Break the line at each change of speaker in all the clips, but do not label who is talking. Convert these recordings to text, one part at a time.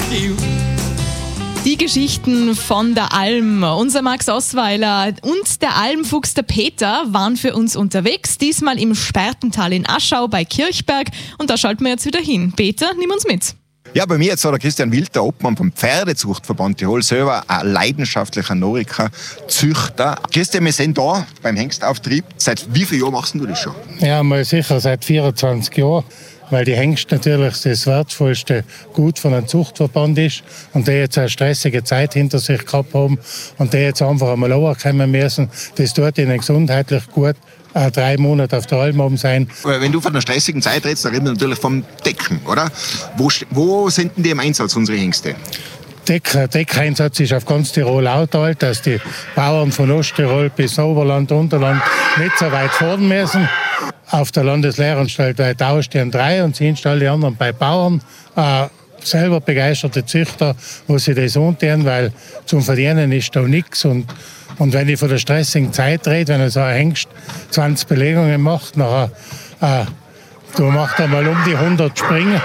Die Geschichten von der Alm. Unser Max Osweiler und der Almfuchs der Peter waren für uns unterwegs, diesmal im Spertental in Aschau bei Kirchberg. Und da schalten wir jetzt wieder hin. Peter, nimm uns mit.
Ja, bei mir jetzt der Christian Wild, der Obmann vom Pferdezuchtverband Tirol, selber ein leidenschaftlicher Noriker-Züchter. Christian, wir sind da beim Hengstauftrieb. Seit wie vielen Jahren machst du das schon?
Ja, mal sicher seit 24 Jahren, weil die Hengst natürlich das wertvollste Gut von einem Zuchtverband ist und die jetzt eine stressige Zeit hinter sich gehabt haben und die jetzt einfach einmal runterkommen müssen. Das tut ihnen gesundheitlich gut. 3 Monate auf der Alm oben sein.
Wenn du von einer stressigen Zeit redest, dann reden wir natürlich vom Decken, oder? Wo sind denn die im Einsatz, unsere Hengste?
Deckeinsatz ist auf ganz Tirol aufteilt, dass die Bauern von Osttirol bis Oberland, Unterland nicht so weit fahren müssen. Auf der Landeslehranstalt bei Tau stehen 3 und sie alle anderen bei Bauern. Selber begeisterte Züchter, wo sie das antun, weil zum Verdienen ist da nichts. Und wenn ich von der stressigen Zeit rede, wenn so ein Hengst 20 Belegungen macht, nachher du machst einmal um die 100 Springen.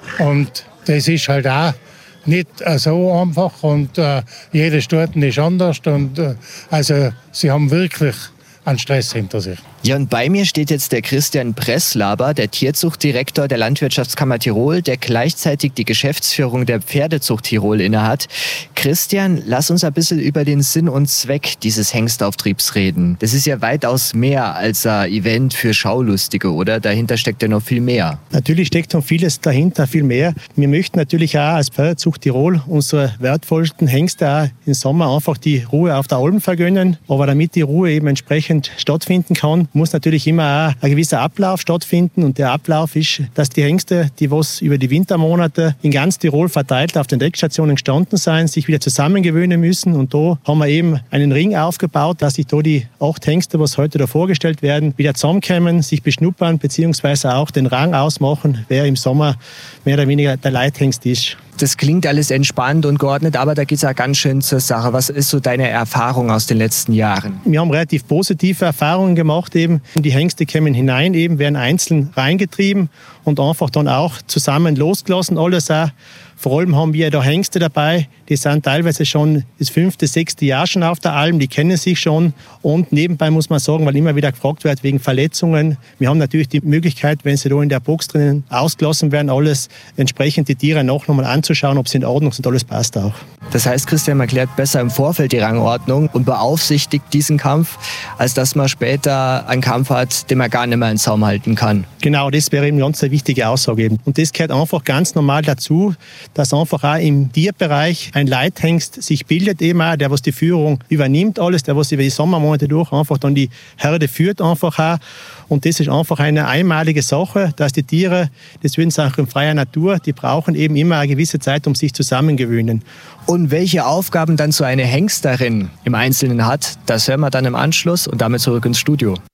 Und das ist halt auch nicht so einfach und jede Sturten ist anders. Und also sie haben wirklich einen Stress hinter sich.
Ja, und bei mir steht jetzt der Christian Bresslaber, der Tierzuchtdirektor der Landwirtschaftskammer Tirol, der gleichzeitig die Geschäftsführung der Pferdezucht Tirol innehat. Christian, lass uns ein bisschen über den Sinn und Zweck dieses Hengstauftriebs reden. Das ist ja weitaus mehr als ein Event für Schaulustige, oder? Dahinter steckt ja noch viel mehr.
Natürlich steckt noch vieles dahinter, viel mehr. Wir möchten natürlich auch als Pferdezucht Tirol unsere wertvollsten Hengste auch im Sommer einfach die Ruhe auf der Alm vergönnen. Aber damit die Ruhe eben entsprechend stattfinden kann, muss natürlich immer auch ein gewisser Ablauf stattfinden. Und der Ablauf ist, dass die Hengste, die was über die Wintermonate in ganz Tirol verteilt auf den Deckstationen gestanden sind, sich wieder zusammengewöhnen müssen. Und da haben wir eben einen Ring aufgebaut, dass sich da die 8 Hengste, was heute da vorgestellt werden, wieder zusammenkommen, sich beschnuppern, beziehungsweise auch den Rang ausmachen, wer im Sommer mehr oder weniger der Leithengst ist.
Das klingt alles entspannt und geordnet, aber da geht es ja ganz schön zur Sache. Was ist so deine Erfahrung aus den letzten Jahren?
Wir haben relativ positive Erfahrungen gemacht. Eben. Die Hengste kommen hinein, eben werden einzeln reingetrieben und einfach dann auch zusammen losgelassen. Alles auch. Vor allem haben wir da Hengste dabei, die sind teilweise schon das 5., 6. Jahr schon auf der Alm, die kennen sich schon. Und nebenbei muss man sagen, weil immer wieder gefragt wird wegen Verletzungen, wir haben natürlich die Möglichkeit, wenn sie da in der Box drinnen ausgelassen werden, alles entsprechend die Tiere noch nochmal anzuschauen, ob sie in Ordnung sind, alles passt auch.
Das heißt, Christian, man klärt besser im Vorfeld die Rangordnung und beaufsichtigt diesen Kampf, als dass man später einen Kampf hat, den man gar nicht mehr in Zaum halten kann.
Genau, das wäre eben ganz eine wichtige Aussage eben. Und das gehört einfach ganz normal dazu, dass einfach auch im Tierbereich ein Leithengst sich bildet, eben auch, der was die Führung übernimmt alles, der was über die Sommermonate durch einfach dann die Herde führt einfach auch. Und das ist einfach eine einmalige Sache, dass die Tiere, das würden sie auch in freier Natur, die brauchen eben immer eine gewisse Zeit, um sich zusammengewöhnen.
Und welche Aufgaben dann so eine Hengsterin im Einzelnen hat, das hören wir dann im Anschluss und damit zurück ins Studio.